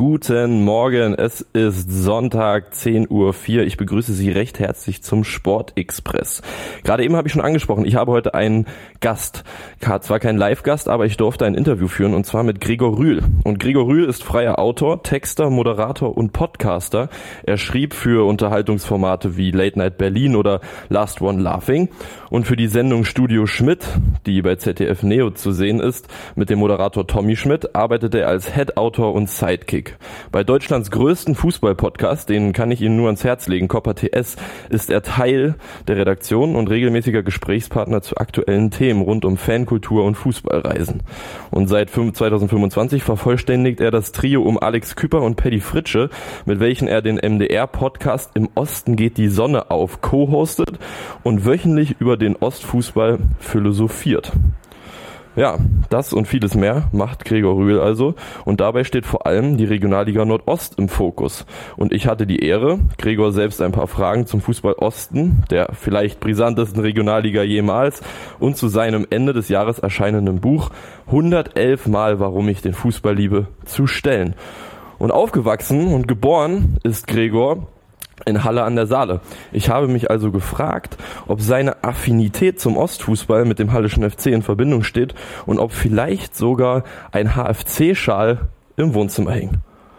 Guten Morgen, es ist Sonntag, 10:04 Uhr. Ich begrüße Sie recht herzlich zum Sportexpress. Gerade eben habe ich schon angesprochen, ich habe heute einen Gast. Zwar kein Live-Gast, aber ich durfte ein Interview führen und zwar mit Gregor Rühl. Und Gregor Rühl ist freier Autor, Texter, Moderator und Podcaster. Er schrieb für Unterhaltungsformate wie Late Night Berlin oder Last One Laughing und für die Sendung Studio Schmidt, die bei ZDF Neo zu sehen ist, mit dem Moderator Tommy Schmidt, arbeitet er als Head-Autor und Sidekick. Bei Deutschlands größten Fußball-Podcast, den kann ich Ihnen nur ans Herz legen, Copper TS, ist er Teil der Redaktion und regelmäßiger Gesprächspartner zu aktuellen Themen rund um Fankultur und Fußballreisen. Und seit 2025 vervollständigt er das Trio um Alex Küpper und Paddy Fritsche, mit welchen er den MDR-Podcast Im Osten geht die Sonne auf co-hostet und wöchentlich über den Ostfußball philosophiert. Ja, das und vieles mehr macht Gregor Rühl also und dabei steht vor allem die Regionalliga Nordost im Fokus. Und ich hatte die Ehre, Gregor selbst ein paar Fragen zum Fußball Osten, der vielleicht brisantesten Regionalliga jemals, und zu seinem Ende des Jahres erscheinenden Buch 111 Mal, warum ich den Fußball liebe, zu stellen. Und aufgewachsen und geboren ist Gregor in Halle an der Saale. Ich habe mich also gefragt, ob seine Affinität zum Ostfußball mit dem Halleschen FC in Verbindung steht und ob vielleicht sogar ein HFC-Schal im Wohnzimmer hing.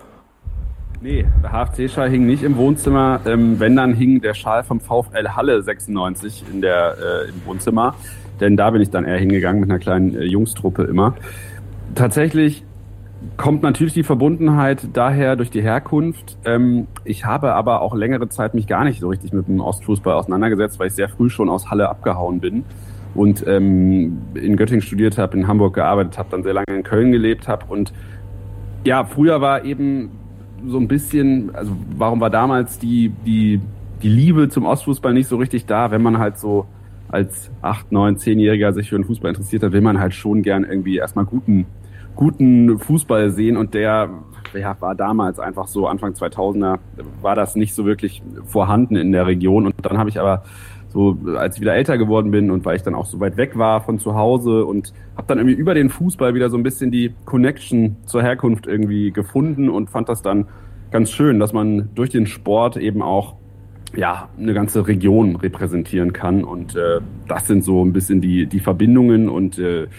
Nee, der HFC-Schal hing nicht im Wohnzimmer. Wenn, dann hing der Schal vom VfL Halle 96 im Wohnzimmer. Denn da bin ich dann eher hingegangen mit einer kleinen Jungstruppe immer. Tatsächlich kommt natürlich die Verbundenheit daher durch die Herkunft. Ich habe aber auch längere Zeit mich gar nicht so richtig mit dem Ostfußball auseinandergesetzt, weil ich sehr früh schon aus Halle abgehauen bin und in Göttingen studiert habe, in Hamburg gearbeitet habe, dann sehr lange in Köln gelebt habe. Und ja, früher war eben so ein bisschen, also warum war damals die Liebe zum Ostfußball nicht so richtig da, wenn man halt so als 8-, 9-, 10-Jähriger sich für den Fußball interessiert hat, will man halt schon gern irgendwie erstmal guten Fußball sehen und der war damals einfach so, Anfang 2000er war das nicht so wirklich vorhanden in der Region. Und dann habe ich aber so, als ich wieder älter geworden bin und weil ich dann auch so weit weg war von zu Hause und habe dann irgendwie über den Fußball wieder so ein bisschen die Connection zur Herkunft irgendwie gefunden und fand das dann ganz schön, dass man durch den Sport eben auch eine ganze Region repräsentieren kann. Und das sind so ein bisschen die Verbindungen und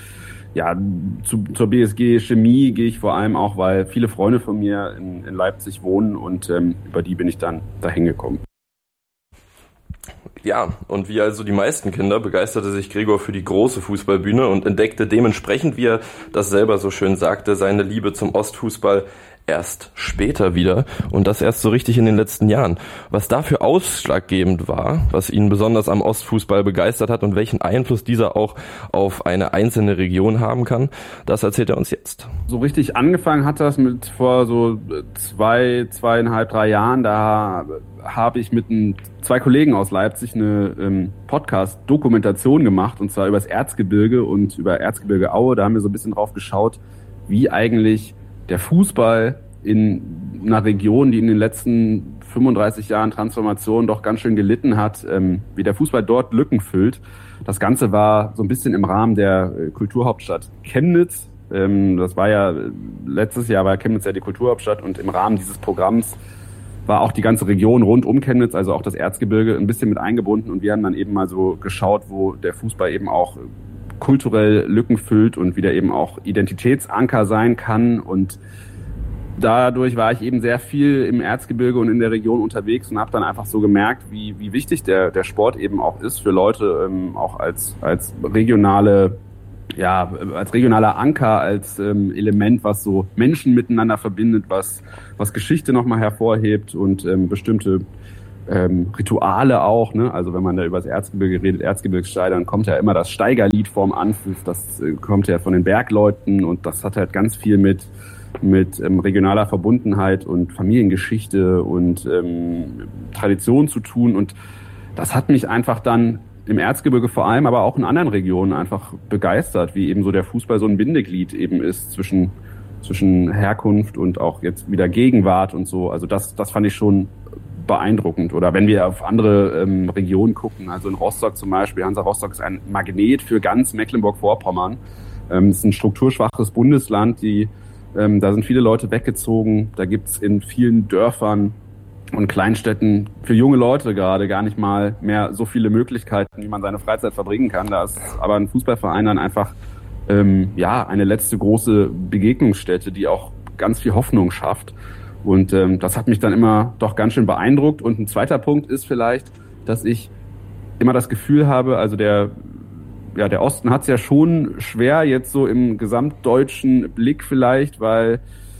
zur BSG Chemie gehe ich vor allem auch, weil viele Freunde von mir in Leipzig wohnen und über die bin ich dann dahin gekommen. Ja, und wie also die meisten Kinder begeisterte sich Gregor für die große Fußballbühne und entdeckte dementsprechend, wie er das selber so schön sagte, seine Liebe zum Ostfußball erst später wieder und das erst so richtig in den letzten Jahren. Was dafür ausschlaggebend war, was ihn besonders am Ostfußball begeistert hat und welchen Einfluss dieser auch auf eine einzelne Region haben kann, das erzählt er uns jetzt. So richtig angefangen hat das mit vor so 2,5, 3 Jahren. Da habe ich mit 2 Kollegen aus Leipzig eine Podcast-Dokumentation gemacht und zwar über das Erzgebirge und über Erzgebirge Aue. Da haben wir so ein bisschen drauf geschaut, wie eigentlich der Fußball in einer Region, die in den letzten 35 Jahren Transformation doch ganz schön gelitten hat, wie der Fußball dort Lücken füllt. Das Ganze war so ein bisschen im Rahmen der Kulturhauptstadt Chemnitz. Das war ja, letztes Jahr war Chemnitz ja die Kulturhauptstadt und im Rahmen dieses Programms war auch die ganze Region rund um Chemnitz, also auch das Erzgebirge, ein bisschen mit eingebunden und wir haben dann eben mal so geschaut, wo der Fußball eben auch kulturell Lücken füllt und wieder eben auch Identitätsanker sein kann. Und dadurch war ich eben sehr viel im Erzgebirge und in der Region unterwegs und habe dann einfach so gemerkt, wie wichtig der Sport eben auch ist für Leute, auch als regionaler Anker, als Element, was so Menschen miteinander verbindet, was Geschichte nochmal hervorhebt und bestimmte Rituale auch, ne? Also wenn man da über das Erzgebirge redet, Erzgebirgssteiger, kommt ja immer das Steigerlied vorm Anpfiff, das kommt ja von den Bergleuten und das hat halt ganz viel mit regionaler Verbundenheit und Familiengeschichte und Tradition zu tun und das hat mich einfach dann im Erzgebirge vor allem, aber auch in anderen Regionen einfach begeistert, wie eben so der Fußball so ein Bindeglied eben ist zwischen Herkunft und auch jetzt wieder Gegenwart und so. Also das fand ich schon beeindruckend. Oder wenn wir auf andere Regionen gucken, also in Rostock zum Beispiel, Hansa Rostock ist ein Magnet für ganz Mecklenburg-Vorpommern. Es ist ein strukturschwaches Bundesland, die Da sind viele Leute weggezogen. Da gibt's in vielen Dörfern und Kleinstädten für junge Leute gerade gar nicht mal mehr so viele Möglichkeiten, wie man seine Freizeit verbringen kann. Da ist aber ein Fußballverein dann einfach eine letzte große Begegnungsstätte, die auch ganz viel Hoffnung schafft. Und das hat mich dann immer doch ganz schön beeindruckt. Und ein zweiter Punkt ist vielleicht, dass ich immer das Gefühl habe, also der Osten hat es ja schon schwer jetzt so im gesamtdeutschen Blick vielleicht, weil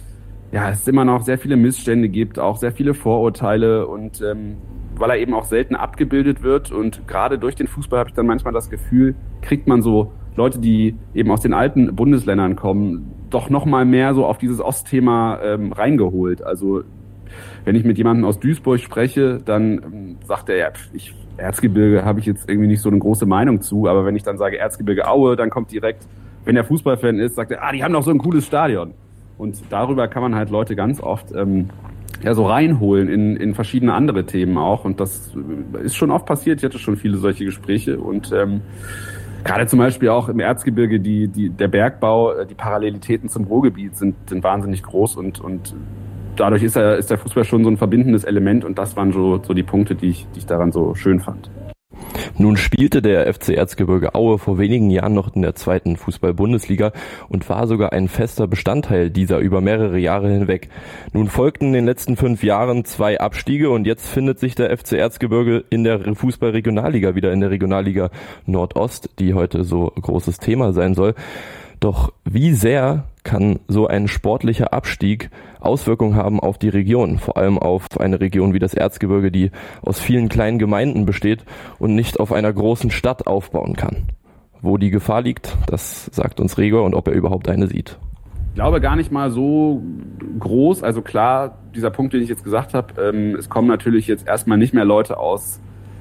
es immer noch sehr viele Missstände gibt, auch sehr viele Vorurteile und weil er eben auch selten abgebildet wird. Und gerade durch den Fußball habe ich dann manchmal das Gefühl, kriegt man so Leute, die eben aus den alten Bundesländern kommen, doch noch mal mehr so auf dieses Ostthema reingeholt. Also wenn ich mit jemandem aus Duisburg spreche, dann sagt er, Erzgebirge habe ich jetzt irgendwie nicht so eine große Meinung zu, aber wenn ich dann sage Erzgebirge Aue, dann kommt direkt, wenn er Fußballfan ist, sagt er, die haben doch so ein cooles Stadion. Und darüber kann man halt Leute ganz oft so reinholen in verschiedene andere Themen auch. Und das ist schon oft passiert. Ich hatte schon viele solche Gespräche und gerade zum Beispiel auch im Erzgebirge der Bergbau, die Parallelitäten zum Ruhrgebiet sind wahnsinnig groß und dadurch ist der Fußball schon so ein verbindendes Element und das waren so die Punkte, die ich daran so schön fand. Nun spielte der FC Erzgebirge Aue vor wenigen Jahren noch in der 2. Fußball-Bundesliga und war sogar ein fester Bestandteil dieser über mehrere Jahre hinweg. Nun folgten in den letzten 5 Jahren 2 Abstiege und jetzt findet sich der FC Erzgebirge in der Fußball-Regionalliga wieder in der Regionalliga Nordost, die heute so großes Thema sein soll. Doch wie sehr kann so ein sportlicher Abstieg Auswirkungen haben auf die Region, vor allem auf eine Region wie das Erzgebirge, die aus vielen kleinen Gemeinden besteht und nicht auf einer großen Stadt aufbauen kann? Wo die Gefahr liegt, das sagt uns Gregor und ob er überhaupt eine sieht. Ich glaube gar nicht mal so groß. Also klar, dieser Punkt, den ich jetzt gesagt habe, es kommen natürlich jetzt erstmal nicht mehr Leute aus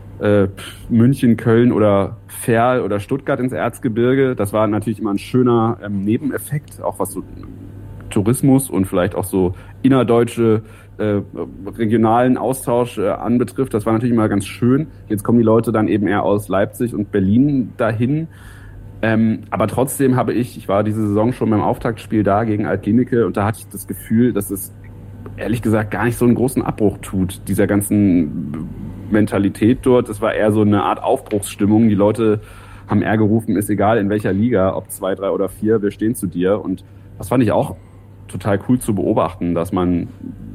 München, Köln oder Verl oder Stuttgart ins Erzgebirge. Das war natürlich immer ein schöner Nebeneffekt, auch was so Tourismus und vielleicht auch so innerdeutsche regionalen Austausch anbetrifft. Das war natürlich immer ganz schön. Jetzt kommen die Leute dann eben eher aus Leipzig und Berlin dahin. Aber trotzdem ich war diese Saison schon beim Auftaktspiel da gegen Alt-Glinicke und da hatte ich das Gefühl, dass es ehrlich gesagt gar nicht so einen großen Abbruch tut, dieser ganzen Mentalität dort. Es war eher so eine Art Aufbruchsstimmung. Die Leute haben eher gerufen, ist egal in welcher Liga, ob 2, 3 oder 4, wir stehen zu dir. Und das fand ich auch total cool zu beobachten, dass man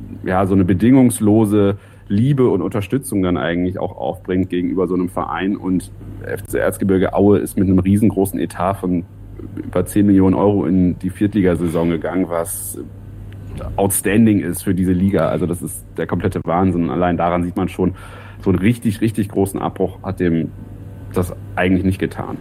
so eine bedingungslose Liebe und Unterstützung dann eigentlich auch aufbringt gegenüber so einem Verein. Und FC Erzgebirge Aue ist mit einem riesengroßen Etat von über 10 Millionen Euro in die Viertligasaison gegangen, was outstanding ist für diese Liga. Also das ist der komplette Wahnsinn. Und allein daran sieht man schon, so einen richtig, richtig großen Abbruch hat dem das eigentlich nicht getan.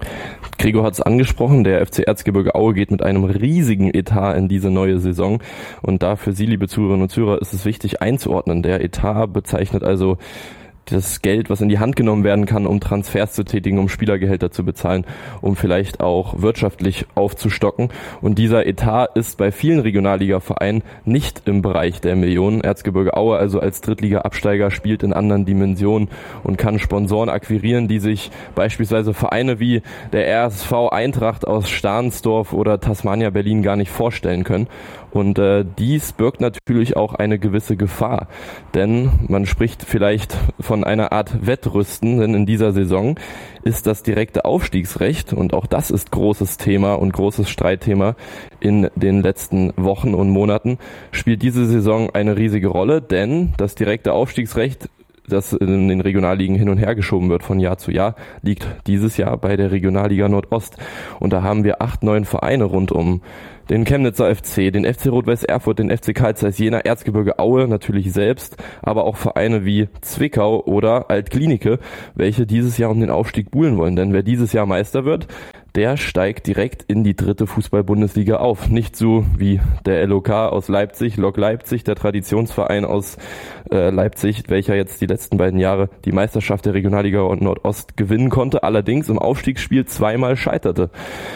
Gregor hat es angesprochen, der FC Erzgebirge Aue geht mit einem riesigen Etat in diese neue Saison. Und da für Sie, liebe Zuhörerinnen und Zuhörer, ist es wichtig einzuordnen. Der Etat bezeichnet also das Geld, was in die Hand genommen werden kann, um Transfers zu tätigen, um Spielergehälter zu bezahlen, um vielleicht auch wirtschaftlich aufzustocken. Und dieser Etat ist bei vielen Regionalliga-Vereinen nicht im Bereich der Millionen. Erzgebirge Aue also als Drittliga-Absteiger spielt in anderen Dimensionen und kann Sponsoren akquirieren, die sich beispielsweise Vereine wie der RSV Eintracht aus Stahnsdorf oder Tasmania Berlin gar nicht vorstellen können. Und dies birgt natürlich auch eine gewisse Gefahr, denn man spricht vielleicht von einer Art Wettrüsten, denn in dieser Saison ist das direkte Aufstiegsrecht, und auch das ist großes Thema und großes Streitthema in den letzten Wochen und Monaten, spielt diese Saison eine riesige Rolle, denn das direkte Aufstiegsrecht, das in den Regionalligen hin und her geschoben wird von Jahr zu Jahr, liegt dieses Jahr bei der Regionalliga Nordost. Und da haben wir 8, 9 Vereine rund um den Chemnitzer FC, den FC Rot-Weiß Erfurt, den FC Carl Zeiss Jena, Erzgebirge Aue natürlich selbst, aber auch Vereine wie Zwickau oder Alt-Glinicke, welche dieses Jahr um den Aufstieg buhlen wollen. Denn wer dieses Jahr Meister wird, der steigt direkt in die 3. Fußball-Bundesliga auf. Nicht so wie der LOK aus Leipzig, Lok Leipzig, der Traditionsverein aus Leipzig, welcher jetzt die letzten beiden Jahre die Meisterschaft der Regionalliga Nordost gewinnen konnte, allerdings im Aufstiegsspiel 2-mal scheiterte.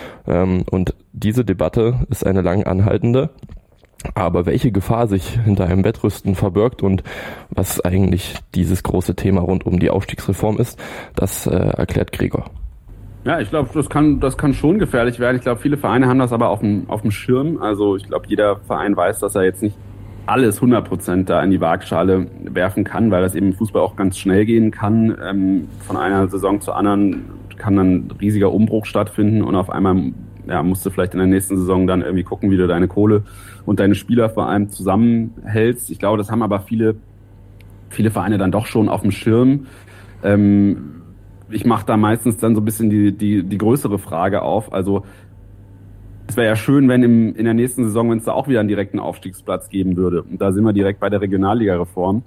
Und diese Debatte ist eine lang anhaltende. Aber welche Gefahr sich hinter einem Wettrüsten verbirgt und was eigentlich dieses große Thema rund um die Aufstiegsreform ist, das erklärt Gregor. Ja, ich glaube, das kann schon gefährlich werden. Ich glaube, viele Vereine haben das aber auf dem Schirm. Also ich glaube, jeder Verein weiß, dass er jetzt nicht alles 100% da in die Waagschale werfen kann, weil das eben im Fußball auch ganz schnell gehen kann. Von einer Saison zur anderen kann dann ein riesiger Umbruch stattfinden und auf einmal musst du vielleicht in der nächsten Saison dann irgendwie gucken, wie du deine Kohle und deine Spieler vor allem zusammenhältst. Ich glaube, das haben aber viele Vereine dann doch schon auf dem Schirm. Ich mache da meistens dann so ein bisschen die größere Frage auf. Also es wäre ja schön, wenn in der nächsten Saison, wenn es da auch wieder einen direkten Aufstiegsplatz geben würde. Und da sind wir direkt bei der Regionalliga-Reform,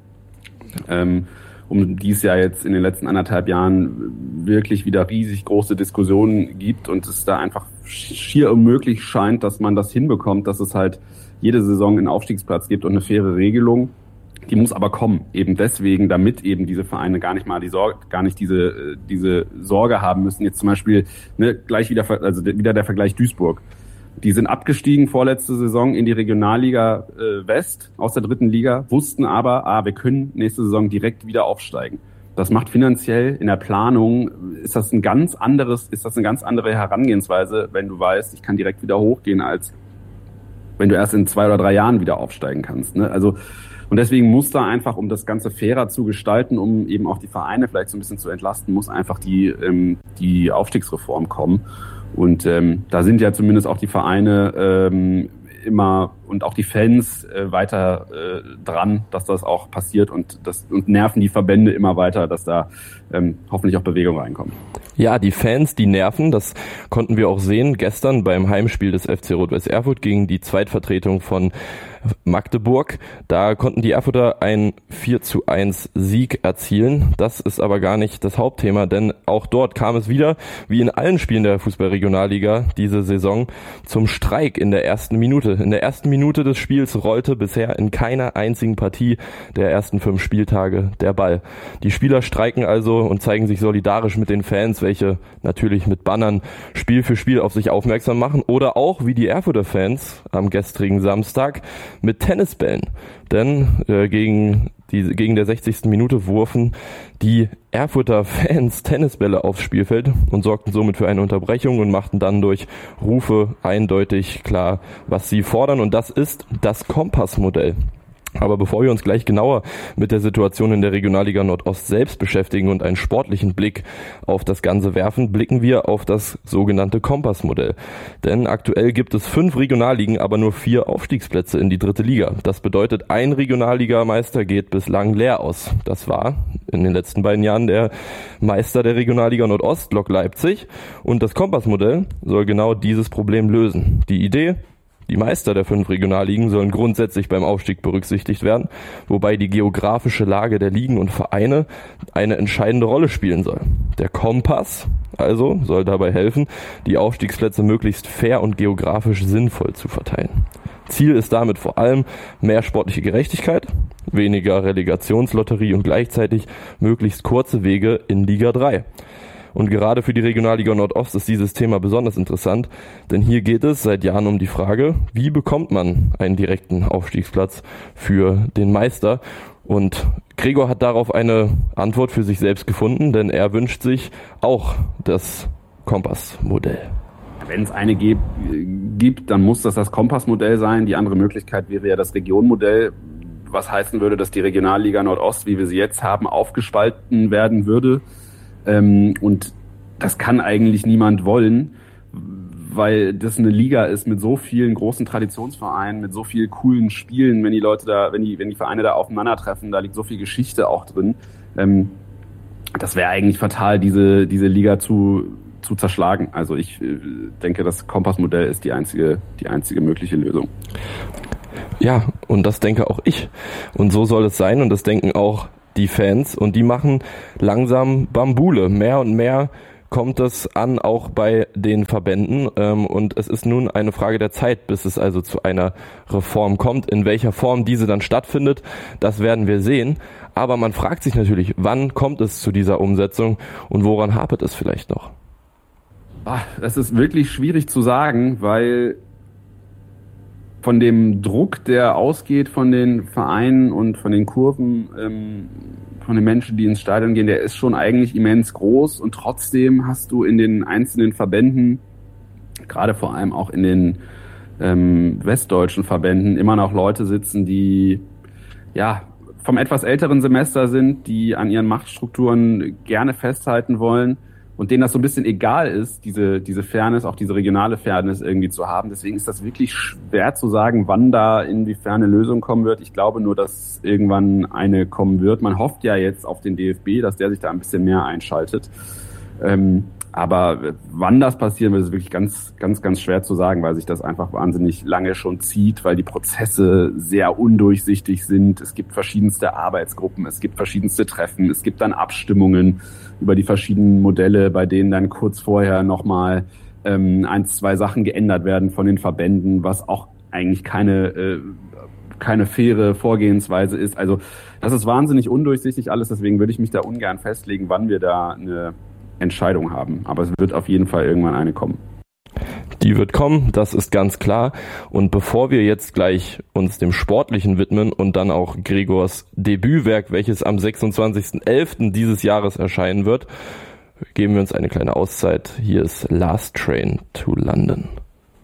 um die es ja jetzt in den letzten 1,5 Jahren wirklich wieder riesig große Diskussionen gibt und es da einfach schier unmöglich scheint, dass man das hinbekommt, dass es halt jede Saison einen Aufstiegsplatz gibt und eine faire Regelung. Die muss aber kommen, eben deswegen, damit eben diese Vereine gar nicht diese Sorge haben müssen. Jetzt zum Beispiel gleich wieder der Vergleich Duisburg. Die sind abgestiegen vorletzte Saison in die Regionalliga West aus der 3. Liga, wussten aber, wir können nächste Saison direkt wieder aufsteigen. Das macht finanziell in der Planung, ist das eine ganz andere Herangehensweise, wenn du weißt, ich kann direkt wieder hochgehen, als wenn du erst in 2 oder 3 Jahren wieder aufsteigen kannst. Ne? Also und deswegen muss da einfach, um das Ganze fairer zu gestalten, um eben auch die Vereine vielleicht so ein bisschen zu entlasten, muss einfach die Aufstiegsreform kommen. Und da sind ja zumindest auch die Vereine immer und auch die Fans weiter dran, dass das auch passiert und nerven die Verbände immer weiter, dass da hoffentlich auch Bewegung reinkommt. Ja, die Fans, die nerven, das konnten wir auch sehen gestern beim Heimspiel des FC Rot-Weiß Erfurt gegen die Zweitvertretung von Magdeburg. Da konnten die Erfurter einen 4:1 Sieg erzielen. Das ist aber gar nicht das Hauptthema, denn auch dort kam es wieder, wie in allen Spielen der Fußball-Regionalliga diese Saison, zum Streik in der ersten Minute. In der ersten Minute des Spiels rollte bisher in keiner einzigen Partie der ersten 5 Spieltage der Ball. Die Spieler streiken also und zeigen sich solidarisch mit den Fans, welche natürlich mit Bannern Spiel für Spiel auf sich aufmerksam machen, oder auch, wie die Erfurter Fans am gestrigen Samstag, mit Tennisbällen. Denn gegen der 60. Minute wurfen die Erfurter Fans Tennisbälle aufs Spielfeld und sorgten somit für eine Unterbrechung und machten dann durch Rufe eindeutig klar, was sie fordern. Und das ist das Kompassmodell. Aber bevor wir uns gleich genauer mit der Situation in der Regionalliga Nordost selbst beschäftigen und einen sportlichen Blick auf das Ganze werfen, blicken wir auf das sogenannte Kompassmodell. Denn aktuell gibt es 5 Regionalligen, aber nur 4 Aufstiegsplätze in die 3. Liga. Das bedeutet, ein Regionalligameister geht bislang leer aus. Das war in den letzten beiden Jahren der Meister der Regionalliga Nordost, Lok Leipzig. Und das Kompassmodell soll genau dieses Problem lösen. Die Idee: die Meister der 5 Regionalligen sollen grundsätzlich beim Aufstieg berücksichtigt werden, wobei die geografische Lage der Ligen und Vereine eine entscheidende Rolle spielen soll. Der Kompass also soll dabei helfen, die Aufstiegsplätze möglichst fair und geografisch sinnvoll zu verteilen. Ziel ist damit vor allem mehr sportliche Gerechtigkeit, weniger Relegationslotterie und gleichzeitig möglichst kurze Wege in Liga 3. Und gerade für die Regionalliga Nordost ist dieses Thema besonders interessant, denn hier geht es seit Jahren um die Frage, wie bekommt man einen direkten Aufstiegsplatz für den Meister? Und Gregor hat darauf eine Antwort für sich selbst gefunden, denn er wünscht sich auch das Kompassmodell. Wenn es eine gibt, dann muss das Kompassmodell sein. Die andere Möglichkeit wäre ja das Regionmodell, was heißen würde, dass die Regionalliga Nordost, wie wir sie jetzt haben, aufgespalten werden würde. Und das kann eigentlich niemand wollen, weil das eine Liga ist mit so vielen großen Traditionsvereinen, mit so vielen coolen Spielen, wenn die Vereine da aufeinandertreffen, da liegt so viel Geschichte auch drin. Das wäre eigentlich fatal, diese Liga zu zerschlagen. Also ich denke, das Kompassmodell ist die einzige mögliche Lösung. Ja, und das denke auch ich. Und so soll es sein, und das denken auch die Fans, und die machen langsam Bambule. Mehr und mehr kommt es an, auch bei den Verbänden, und es ist nun eine Frage der Zeit, bis es also zu einer Reform kommt. In welcher Form diese dann stattfindet, das werden wir sehen. Aber man fragt sich natürlich, wann kommt es zu dieser Umsetzung und woran hapert es vielleicht noch? Das ist wirklich schwierig zu sagen, weil von dem Druck, der ausgeht von den Vereinen und von den Kurven, von den Menschen, die ins Stadion gehen, der ist schon eigentlich immens groß und trotzdem hast du in den einzelnen Verbänden, gerade vor allem auch in den westdeutschen Verbänden, immer noch Leute sitzen, die ja vom etwas älteren Semester sind, die an ihren Machtstrukturen gerne festhalten wollen und denen das so ein bisschen egal ist, diese Fairness, auch diese regionale Fairness irgendwie zu haben. Deswegen ist das wirklich schwer zu sagen, wann da inwiefern eine Lösung kommen wird. Ich glaube nur, dass irgendwann eine kommen wird. Man hofft ja jetzt auf den DFB, dass der sich da ein bisschen mehr einschaltet. Aber wann das passieren wird, ist wirklich ganz, ganz, ganz schwer zu sagen, weil sich das einfach wahnsinnig lange schon zieht, weil die Prozesse sehr undurchsichtig sind. Es gibt verschiedenste Arbeitsgruppen, es gibt verschiedenste Treffen, es gibt dann Abstimmungen über die verschiedenen Modelle, bei denen dann kurz vorher nochmal 1-2 Sachen geändert werden von den Verbänden, was auch eigentlich keine faire Vorgehensweise ist. Also das ist wahnsinnig undurchsichtig alles, deswegen würde ich mich da ungern festlegen, wann wir da eine Entscheidung haben. Aber es wird auf jeden Fall irgendwann eine kommen. Die wird kommen, das ist ganz klar. Und bevor wir jetzt gleich uns dem Sportlichen widmen und dann auch Gregors Debütwerk, welches am 26.11. dieses Jahres erscheinen wird, geben wir uns eine kleine Auszeit. Hier ist Last Train to London.